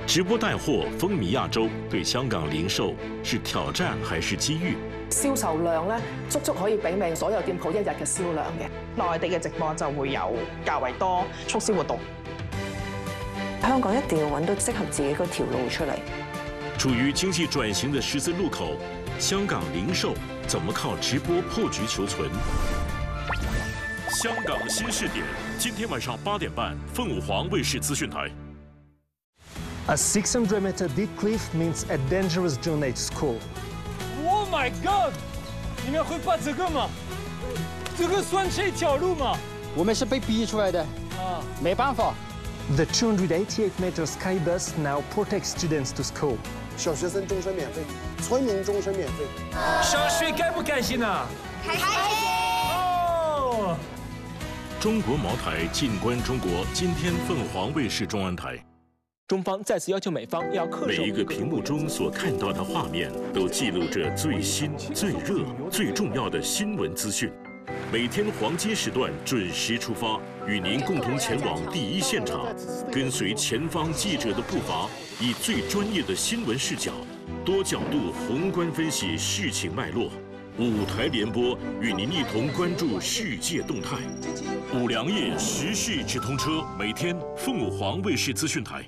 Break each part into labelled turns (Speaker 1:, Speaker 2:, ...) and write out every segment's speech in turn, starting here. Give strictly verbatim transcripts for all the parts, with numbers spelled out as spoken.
Speaker 1: 直播帶貨風靡亞洲，對香港零售是挑戰還是機遇？
Speaker 2: 銷售量咧，足足可以媲美所有店鋪一日嘅銷量嘅。
Speaker 3: 內地嘅直播就會有較為多促銷活動。
Speaker 4: 香港一定要揾到適合自己嗰條路出嚟。
Speaker 1: 處於經濟轉型的十字路口，香港零售怎麼靠直播破局求存？香港新視點，今天晚上八點半，鳳舞凰衛視資訊台。
Speaker 5: A six hundred meter deep cliff means a dangerous journey to school.
Speaker 6: Oh my God！ 你们会怕这个吗？这个算是一条路吗？
Speaker 7: 我们是被逼出来的，啊，没办法。
Speaker 5: The two hundred eighty-eight meter sky bus now protects students to school.
Speaker 8: 小学生终身免费，村民终身免费。
Speaker 6: 上学开不开心啊？
Speaker 9: 开心！
Speaker 6: 哦。
Speaker 1: 中国茅台进关中国，今天凤凰卫视中安台。
Speaker 10: 中方再次要求美方要恪守。
Speaker 1: 每一个屏幕中所看到的画面，都记录着最新、最热、最重要的新闻资讯。每天黄金时段准时出发，与您共同前往第一现场，跟随前方记者的步伐，以最专业的新闻视角，多角度宏观分析事情脉络。五台联播与您一同关注世界动态。五粮液时事直通车，每天凤舞凰卫视资讯台。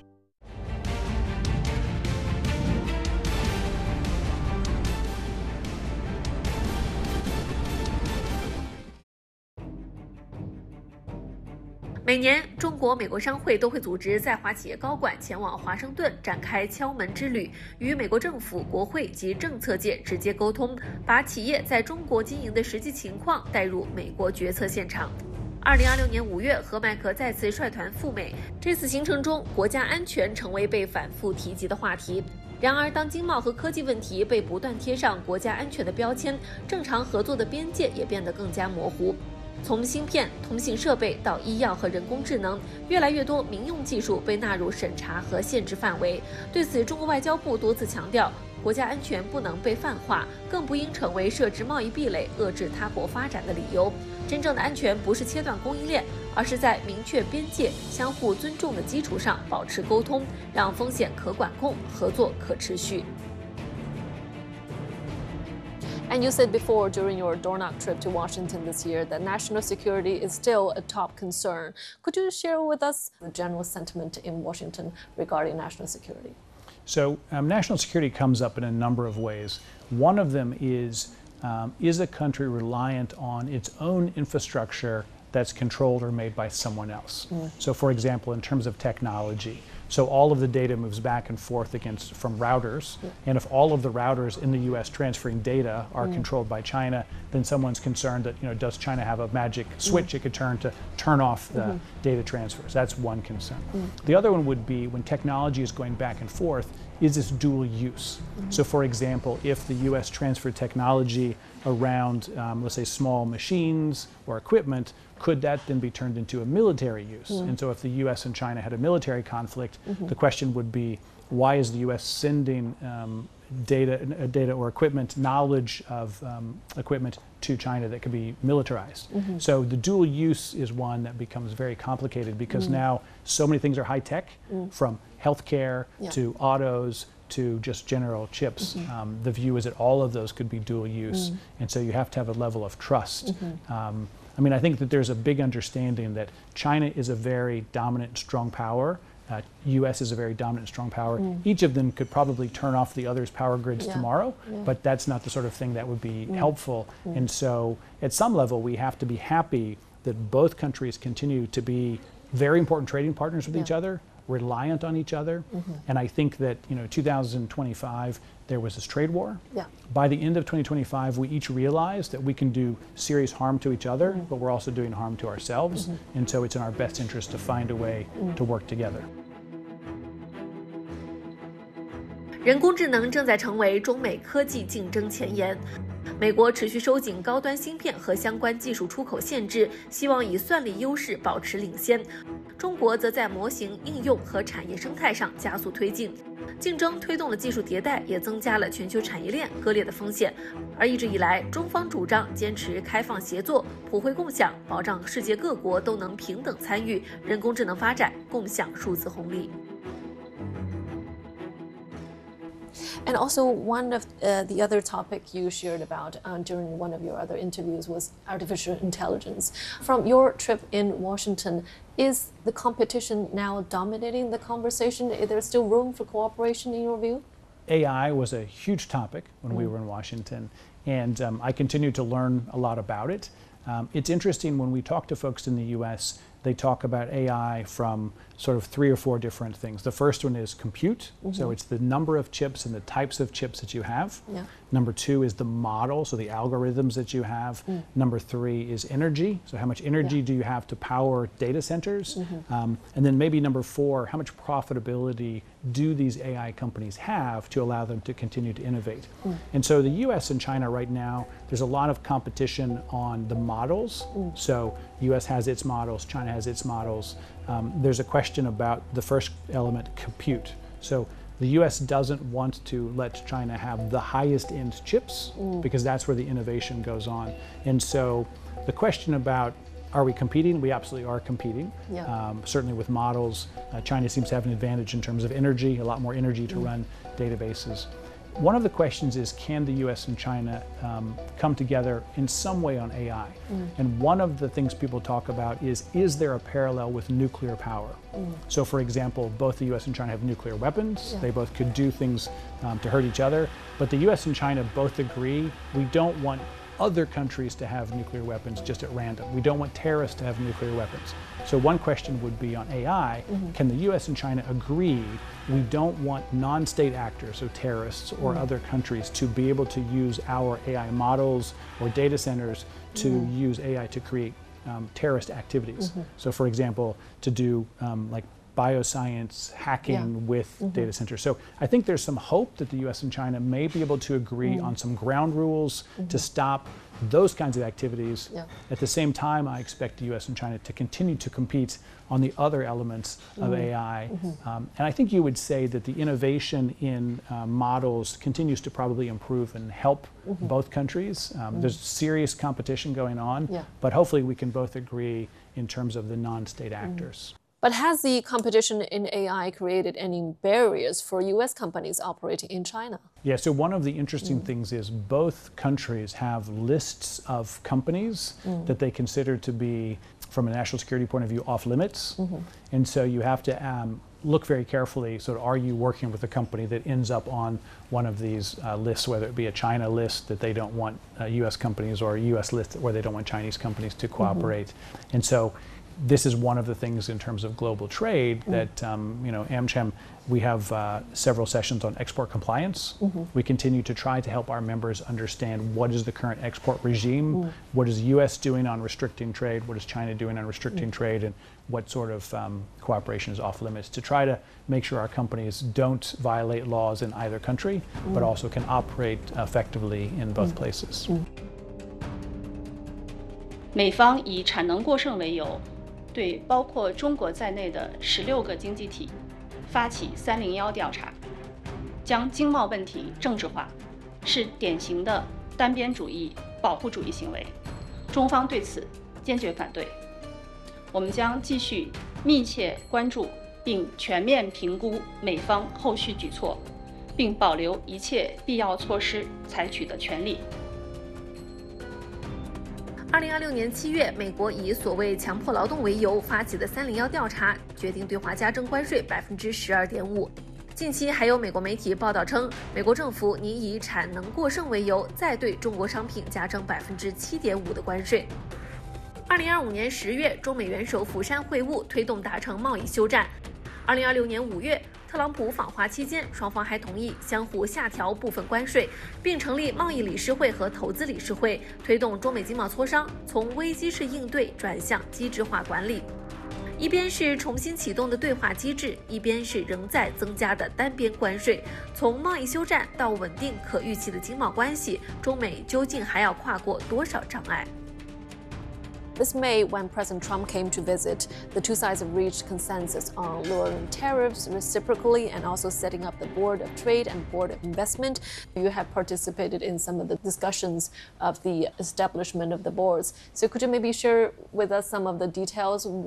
Speaker 11: 每年，中国美国商会都会组织在华企业高管前往华盛顿展开敲门之旅，与美国政府、国会及政策界直接沟通，把企业在中国经营的实际情况带入美国决策现场。二零二六年五月，何麦克再次率团赴美，这次行程中，国家安全成为被反复提及的话题。然而，当经贸和科技问题被不断贴上国家安全的标签，正常合作的边界也变得更加模糊。从芯片、通信设备到医药和人工智能，越来越多民用技术被纳入审查和限制范围。对此，中国外交部多次强调，国家安全不能被泛化，更不应成为设置贸易壁垒、遏制他国发展的理由。真正的安全不是切断供应链，而是在明确边界、相互尊重的基础上保持沟通，让风险可管控，合作可持续。
Speaker 12: And you said before during your doorknock trip to Washington this year that national security is still a top concern. Could you share with us the general sentiment in Washington regarding national security?
Speaker 13: So um, national security comes up in a number of ways. One of them is, um, is a country reliant on its own infrastructure that's controlled or made by someone else? Mm. So for example, in terms of technology, so all of the data moves back and forth against from routers, yeah. And if all of the routers in the U S transferring data are mm. controlled by China, then someone's concerned that, you know, does China have a magic switch mm. it could turn to turn off the mm-hmm. data transfers? That's one concern. Mm. The other one would be when technology is going back and forth, is this dual use? Mm-hmm. So for example, if the U S transferred technology around, um, let's say, small machines or equipment, could that then be turned into a military use? Mm. And so if the U S and China had a military conflict, mm-hmm. the question would be, why is the U S sending um, data, uh, data or equipment, knowledge of um, equipment to China that could be militarized? Mm-hmm. So the dual use is one that becomes very complicated because mm. now so many things are high tech, mm. from healthcare yeah. to autos to just general chips. Mm-hmm. Um, the view is that all of those could be dual use, mm. and so you have to have a level of trust. Mm-hmm. um, I mean, I think that there's a big understanding that China is a very dominant, strong power. Uh, U S is a very dominant, strong power. Mm. Each of them could probably turn off the other's power grids yeah. tomorrow, yeah. but that's not the sort of thing that would be mm. helpful. Mm. And so at some level, we have to be happy that both countries continue to be very important trading partners with yeah. each other, reliant on each other. Mm-hmm. And I think that, you know, two thousand twenty-five, there was this trade war. Yeah. By the end of twenty twenty-five, we each realized that we can do serious harm to each other, mm-hmm. but we're also doing harm to ourselves. Mm-hmm. And so it's in our best interest to find a way mm-hmm. to work together.
Speaker 11: 人工智能正在成为中美科技竞争前沿。美国持续收紧高端芯片和相关技术出口限制，希望以算力优势保持领先。中国则在模型应用和产业生态上加速推进。竞争推动了技术迭代，也增加了全球产业链割裂的风险。而一直以来，中方主张坚持开放协作、普惠共享，保障世界各国都能平等参与人工智能发展，共享数字红利。
Speaker 12: And also, one of uh, the other topic you shared about uh, during one of your other interviews was artificial intelligence. From your trip in Washington, is the competition now dominating the conversation? Is there still room for cooperation in your view?
Speaker 13: A I was a huge topic when mm. we were in Washington, and um, I continue to learn a lot about it. Um, it's interesting when we talk to folks in the U S, they talk about A I from sort of three or four different things. The first one is compute, mm-hmm. so it's the number of chips and the types of chips that you have.
Speaker 12: Yeah.
Speaker 13: Number two is the model, so the algorithms that you have. Mm. Number three is energy, so how much energy yeah. do you have to power data centers? Mm-hmm. um, and then maybe number four, how much profitability do these A I companies have to allow them to continue to innovate? Mm. And so the U S and China right now, there's a lot of competition on the models. Mm. So U S has its models, China has its models. Um, there's a question about the first element, compute. So the U S doesn't want to let China have the highest end chips mm. because that's where the innovation goes on. And so the question about, are we competing? We absolutely are competing.
Speaker 12: Yeah.
Speaker 13: Um, certainly with models, uh, China seems to have an advantage in terms of energy, a lot more energy to mm. run databases. One of the questions is, can the U S and China um, come together in some way on A I? Mm. And one of the things people talk about is, is there a parallel with nuclear power? Mm. So for example, both the U S and China have nuclear weapons. Yeah. They both could do things um, to hurt each other. But the U S and China both agree we don't want other countries to have nuclear weapons just at random. We don't want terrorists to have nuclear weapons. So one question would be on A I, mm-hmm. can the U S and China agree we don't want non-state actors, so terrorists or mm-hmm. other countries, to be able to use our A I models or data centers to mm-hmm. use A I to create um, terrorist activities. Mm-hmm. So for example, to do um, like bioscience hacking yeah. with mm-hmm. data centers. So I think there's some hope that the U S and China may be able to agree mm-hmm. on some ground rules mm-hmm. to stop those kinds of activities. Yeah. At the same time, I expect the U S and China to continue to compete on the other elements of mm-hmm. A I. Mm-hmm. Um, and I think you would say that the innovation in uh, models continues to probably improve and help mm-hmm. both countries. Um, mm-hmm. There's serious competition going on, yeah. but hopefully we can both agree in terms of the non-state actors.
Speaker 12: Mm-hmm. But has the competition in A I created any barriers for U S companies operating in China?
Speaker 13: Yeah, so one of the interesting mm. things is both countries have lists of companies mm. that they consider to be, from a national security point of view, off limits. Mm-hmm. And so you have to um, look very carefully, so are you working with a company that ends up on one of these uh, lists, whether it be a China list that they don't want uh, U S companies, or a U S list where they don't want Chinese companies to cooperate. Mm-hmm. And so this is one of the things in terms of global trade that, um, you know, AmCham, we have uh, several sessions on export compliance. Mm-hmm. We continue to try to help our members understand what is the current export regime, mm. what is the U S doing on restricting trade, what is China doing on restricting mm. trade, and what sort of um, cooperation is off limits, to try to make sure our companies don't violate laws in either country, mm. but also can operate effectively in both mm. places. Mm.
Speaker 9: 美方以产能过剩为由，对包括中国在内的十六个经济体发起三零一调查，将经贸问题政治化，是典型的单边主义、保护主义行为。中方对此坚决反对。我们将继续密切关注并全面评估美方后续举措，并保留一切必要措施采取的权利。
Speaker 11: 二零二六年七月，美国以所谓强迫劳动为由发起的三零一调查，决定对华加征关税百分之十二点五。近期还有美国媒体报道称，美国政府拟以产能过剩为由，再对中国商品加征百分之七点五的关税。二零二五年十月，中美元首釜山会晤，推动达成贸易休战。二零二六年五月。 特朗普访华期间，双方还同意相互下调部分关税，并成立贸易理事会和投资理事会，推动中美经贸磋商从危机式应对转向机制化管理。一边是重新启动的对话机制，一边是仍在增加的单边关税。从贸易休战到稳定可预期的经贸关系，中美究竟还要跨过多少障碍？
Speaker 12: This May, when President Trump came to visit, the two sides have reached consensus on lowering tariffs reciprocally and also setting up the Board of Trade and Board of Investment. You have participated in some of the discussions of the establishment of the boards. So could you maybe share with us some of the details?